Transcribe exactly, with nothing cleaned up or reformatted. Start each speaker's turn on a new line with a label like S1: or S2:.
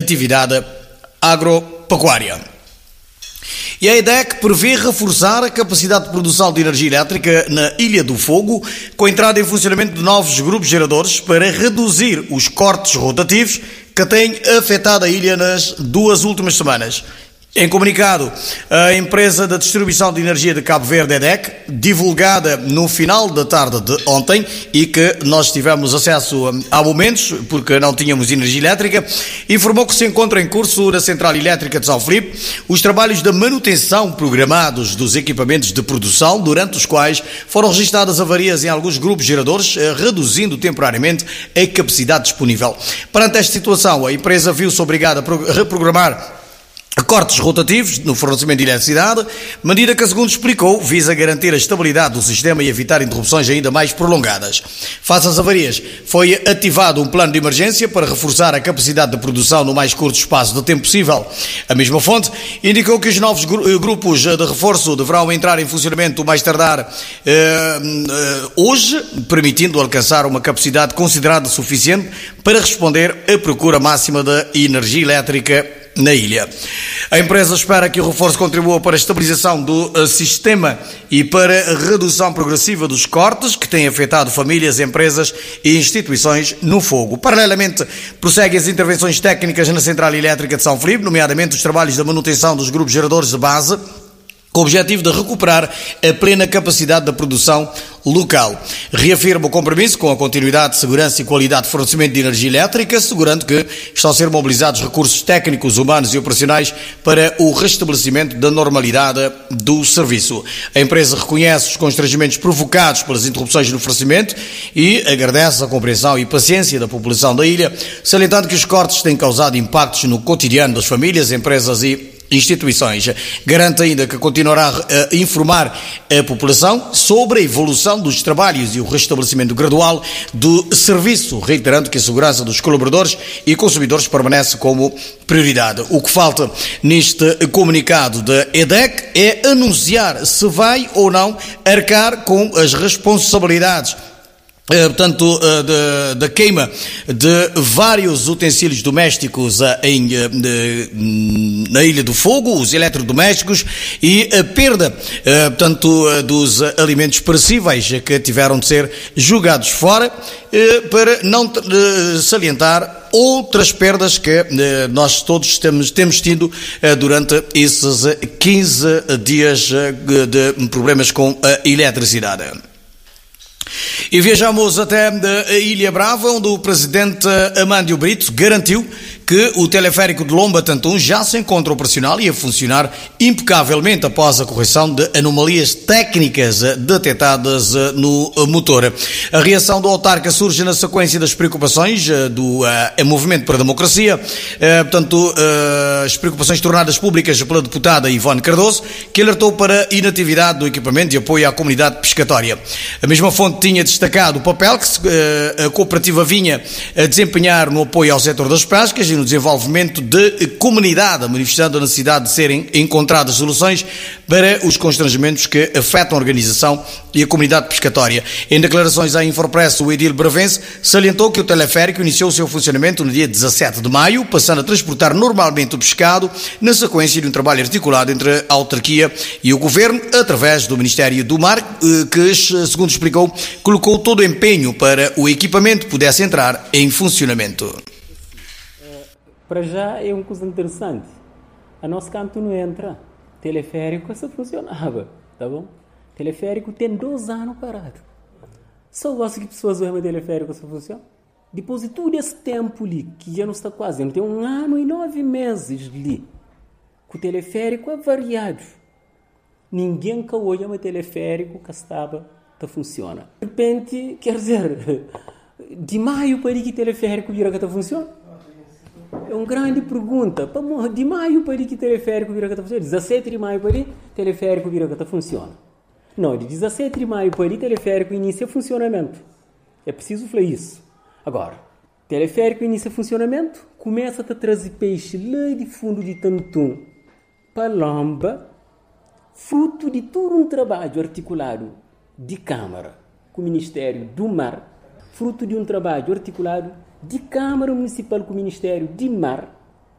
S1: atividade agropecuária. E a E D E C prevê reforçar a capacidade de produção de energia elétrica na Ilha do Fogo, com a entrada em funcionamento de novos grupos geradores para reduzir os cortes rotativos que têm afetado a ilha nas duas últimas semanas. Em comunicado, a empresa da distribuição de energia de Cabo Verde, E D E C, divulgada no final da tarde de ontem e que nós tivemos acesso há momentos, porque não tínhamos energia elétrica, informou que se encontra em curso na Central Elétrica de São Filipe os trabalhos de manutenção programados dos equipamentos de produção, durante os quais foram registradas avarias em alguns grupos geradores, reduzindo temporariamente a capacidade disponível. Perante esta situação, a empresa viu-se obrigada a reprogramar cortes rotativos no fornecimento de eletricidade, medida que, segundo explicou, visa garantir a estabilidade do sistema e evitar interrupções ainda mais prolongadas. Face às avarias, foi ativado um plano de emergência para reforçar a capacidade de produção no mais curto espaço de tempo possível. A mesma fonte indicou que os novos grupos de reforço deverão entrar em funcionamento o mais tardar eh, eh, hoje, permitindo alcançar uma capacidade considerada suficiente para responder à procura máxima de energia elétrica na ilha. A empresa espera que o reforço contribua para a estabilização do sistema e para a redução progressiva dos cortes que têm afetado famílias, empresas e instituições no fogo. Paralelamente, prosseguem as intervenções técnicas na Central Elétrica de São Filipe, nomeadamente os trabalhos da manutenção dos grupos geradores de base, com o objetivo de recuperar a plena capacidade da produção local. Reafirma o compromisso com a continuidade, segurança e qualidade de fornecimento de energia elétrica, assegurando que estão a ser mobilizados recursos técnicos, humanos e operacionais para o restabelecimento da normalidade do serviço. A empresa reconhece os constrangimentos provocados pelas interrupções no fornecimento e agradece a compreensão e paciência da população da ilha, salientando que os cortes têm causado impactos no cotidiano das famílias, empresas e instituições. Garante ainda que continuará a informar a população sobre a evolução dos trabalhos e o restabelecimento gradual do serviço, reiterando que a segurança dos colaboradores e consumidores permanece como prioridade. O que falta neste comunicado da E D E C é anunciar se vai ou não arcar com as responsabilidades portanto, da queima de vários utensílios domésticos em, na Ilha do Fogo, os eletrodomésticos, e a perda, portanto, dos alimentos perecíveis que tiveram de ser jogados fora, para não salientar outras perdas que nós todos temos, temos tido durante esses quinze dias de problemas com a eletricidade. E viajamos até a Ilha Brava, onde o presidente Amândio Brito garantiu que o teleférico de Lomba-Tantum já se encontra operacional e a funcionar impecavelmente após a correção de anomalias técnicas detectadas no motor. A reação do autarca surge na sequência das preocupações do uh, Movimento para a Democracia, uh, portanto, uh, as preocupações tornadas públicas pela deputada Ivone Cardoso, que alertou para a inatividade do equipamento de apoio à comunidade pescatória. A mesma fonte tinha destacado o papel que uh, a cooperativa vinha a desempenhar no apoio ao setor das pescas e no desenvolvimento de comunidade, manifestando a necessidade de serem encontradas soluções para os constrangimentos que afetam a organização e a comunidade pescatória. Em declarações à Infopress, o edil bravense salientou que o teleférico iniciou o seu funcionamento no dia dezassete de maio, passando a transportar normalmente o pescado na sequência de um trabalho articulado entre a autarquia e o governo, através do Ministério do Mar, que, segundo explicou, colocou todo o empenho para o equipamento pudesse entrar em funcionamento.
S2: Para já é uma coisa interessante. A nosso canto não entra. Teleférico só funcionava, tá bom? Teleférico tem dois anos parado. Só gosto que pessoas usam teleférico só funciona. Depois de todo esse tempo ali, que já não está quase, não tem um ano e nove meses ali, que o teleférico é variado. Ninguém que olha o teleférico que estava, que funciona. De repente, quer dizer, de maio para que o teleférico vira que funciona? É uma grande pergunta. De maio para que o teleférico vira que funciona? dezassete de maio para que o teleférico vira que funciona? Não, de dezassete de maio para que o teleférico inicia funcionamento. É preciso falar isso. Agora, teleférico inicia funcionamento, começa a trazer peixe lá de fundo de Tantum para Lomba, fruto de todo um trabalho articulado de Câmara com o Ministério do Mar, fruto de um trabalho articulado de Câmara Municipal com o Ministério de Mar,